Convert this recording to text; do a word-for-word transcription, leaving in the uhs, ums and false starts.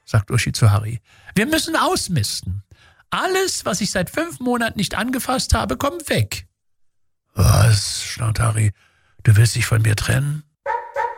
sagt Uschi zu Harry. Wir müssen ausmisten. Alles, was ich seit fünf Monaten nicht angefasst habe, kommt weg. Was? Schnauft Harry. Du willst dich von mir trennen?